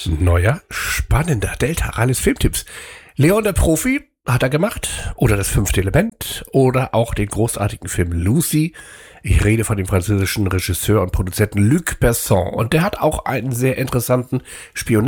neuer, spannender Delta Rallis Filmtipps. Leon der Profi hat er gemacht, oder das fünfte Element, oder auch den großartigen Film Lucy. Ich rede von dem französischen Regisseur und Produzenten Luc Besson, und der hat auch einen sehr interessanten Spionage